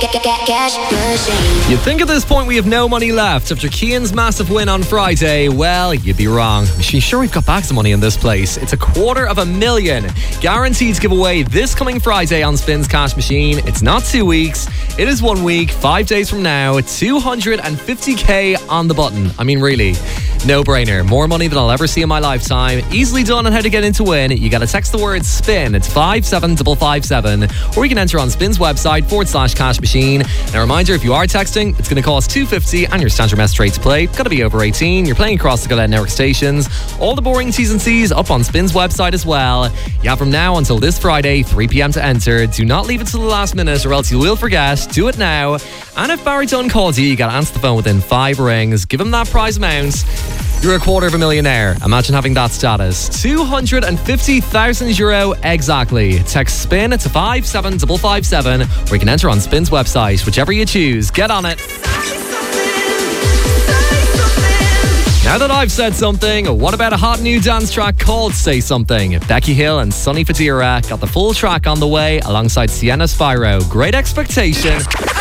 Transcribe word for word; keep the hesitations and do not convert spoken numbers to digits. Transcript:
Cash machine. You'd think at this point we have no money left after Cian's massive win on Friday. Well, you'd be wrong. Sure, we've got bags of money in this place. It's a quarter of a million guaranteed to give away this coming Friday on Spins Cash Machine. It's not two weeks. It is one week, five days from now. two hundred fifty k on the button. I mean, really. No brainer. More money than I'll ever see in my lifetime. Easily done on how to get in to win. You gotta text the word SPIN. It's five seven five five seven. Or you can enter on Spin's website forward slash cash machine. And a reminder, if you are texting, it's gonna cost two fifty and your standard message rate to play. Gotta be over eighteen. You're playing across the Gillette Network stations. All the boring T's and C's up on Spin's website as well. You have from now until this Friday, three p.m. to enter. Do not leave it till the last minute or else you will forget. Do it now. And if Barry Dunn calls you, you gotta answer the phone within five rings. Give him that prize amount. You're a quarter of a millionaire. Imagine having that status. two hundred fifty thousand euro exactly. Text SPIN to five seven five five seven, or you can enter on Spin's website. Whichever you choose, get on it. Now that I've said something, what about a hot new dance track called Say Something? Becky Hill and Sonny Fodera got the full track on the way alongside Sienna Spyro. Great Expectation.